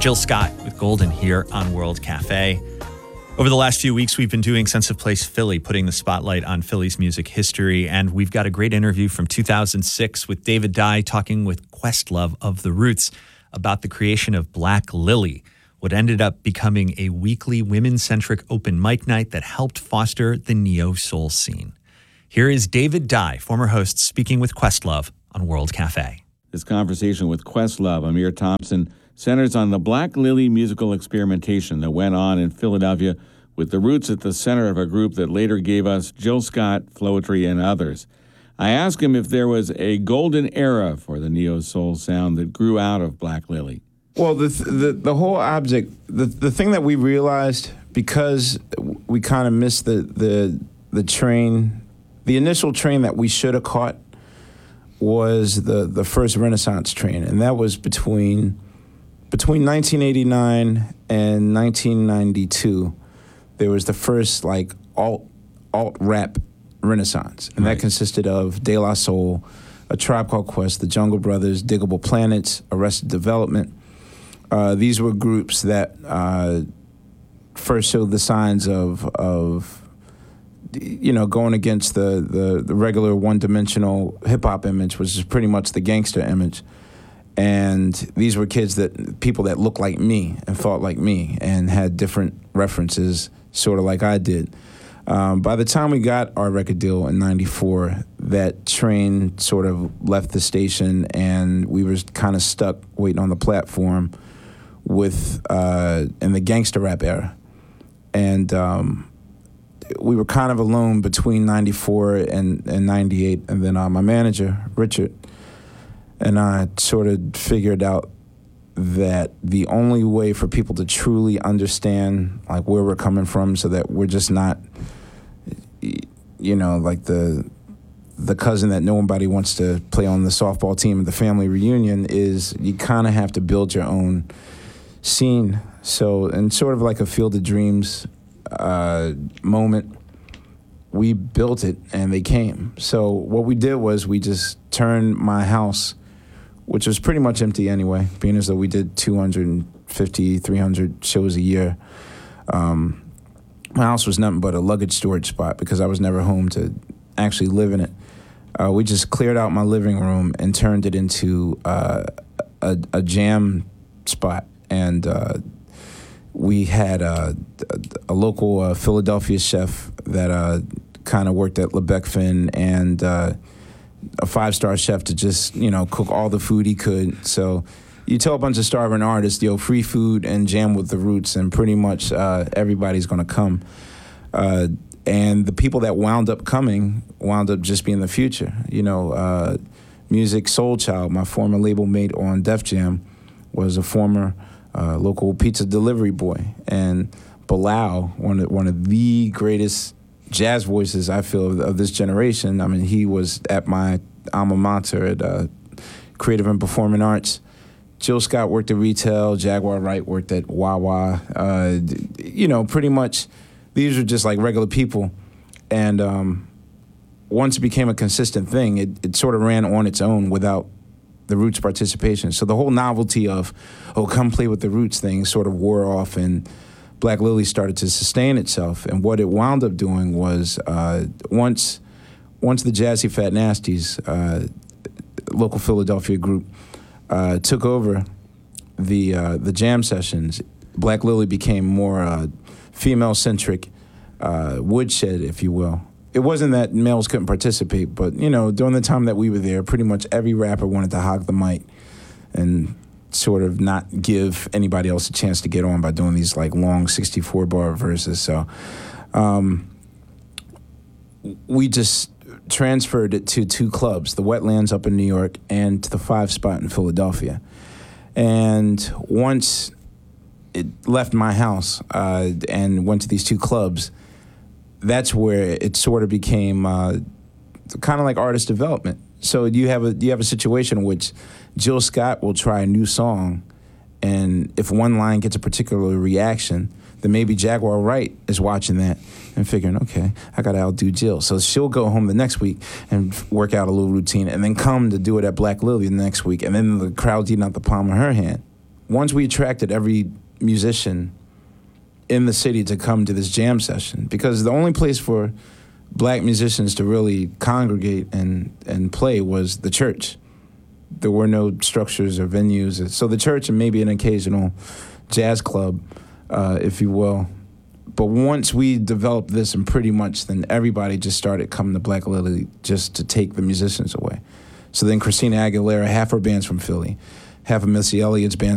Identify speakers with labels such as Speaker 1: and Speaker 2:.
Speaker 1: Jill Scott with Golden here on World Cafe. Over the last few weeks, we've been doing Sense of Place Philly, putting the spotlight on Philly's music history. And we've got a great interview from 2006 with David Dye talking with Questlove of The Roots about the creation of Black Lily, what ended up becoming a weekly women-centric open mic night that helped foster the neo-soul scene. Here is David Dye, former host, speaking with Questlove on World Cafe.
Speaker 2: This conversation with Questlove, Amir Thompson, centers on the Black Lily musical experimentation that went on in Philadelphia, with the Roots at the center of a group that later gave us Jill Scott, Floetry, and others. I asked him if there was a golden era for the neo-soul sound that grew out of Black Lily.
Speaker 3: Well, the whole object, the thing that we realized, because we kind of missed the train, the initial train that we should have caught was the first Renaissance train, and that was between 1989 and 1992. There was the first like alt rap renaissance, and that consisted of De La Soul, A Tribe Called Quest, The Jungle Brothers, Diggable Planets, Arrested Development. These were groups that first showed the signs of going against the regular one-dimensional hip-hop image, which is pretty much the gangster image. And these were people that looked like me and thought like me and had different references, sort of like I did. By the time we got our record deal in '94, that train sort of left the station, and we were kind of stuck waiting on the platform in the gangster rap era. And we were kind of alone between 94 and 98. And then my manager, Richard, and I sort of figured out that the only way for people to truly understand like where we're coming from, so that we're just not, like the cousin that nobody wants to play on the softball team at the family reunion, is you kind of have to build your own scene. So, and sort of like a Field of Dreams moment, we built it and they came. So what we did was we just turned my house, which was pretty much empty anyway, being as though we did 250, 300 shows a year. My house was nothing but a luggage storage spot because I was never home to actually live in it. We just cleared out my living room and turned it into a jam spot. And we had a local Philadelphia chef that kind of worked at Lebec Finn, and a 5-star chef to just, cook all the food he could. So you tell a bunch of starving artists, free food and jam with the Roots, and pretty much everybody's going to come. And the people that wound up coming wound up just being the future. Music Soul Child, my former label mate on Def Jam, was a former local pizza delivery boy. And Bilal, one of the greatest jazz voices, I feel, of this generation. I mean, he was at my alma mater at Creative and Performing Arts. Jill Scott worked at retail. Jaguar Wright worked at Wawa. Pretty much these were just like regular people. And once it became a consistent thing, it sort of ran on its own without the Roots participation. So the whole novelty of, come play with the Roots thing sort of wore off, and Black Lily started to sustain itself. And what it wound up doing was once the Jazzy Fat Nasties, local Philadelphia group, took over the jam sessions, Black Lily became more female-centric, woodshed, if you will. It wasn't that males couldn't participate, but, during the time that we were there, pretty much every rapper wanted to hog the mic and sort of not give anybody else a chance to get on by doing these like long 64-bar verses. So we just transferred it to 2 clubs, the Wetlands up in New York and to the 5 spot in Philadelphia. And once it left my house and went to these 2 clubs, that's where it sort of became kind of like artist development. So you have a situation in which Jill Scott will try a new song, and if one line gets a particular reaction, then maybe Jaguar Wright is watching that and figuring, okay, I got to outdo Jill. So she'll go home the next week and work out a little routine and then come to do it at Black Lily the next week, and then the crowd's eating out the palm of her hand. once we attracted every musician in the city to come to this jam session, because the only place for black musicians to really congregate and play was the church. There were no structures or venues. So the church and maybe an occasional jazz club, if you will. But once we developed this, and pretty much then everybody just started coming to Black Lily just to take the musicians away. So then Christina Aguilera, half her band's from Philly, half of Missy Elliott's band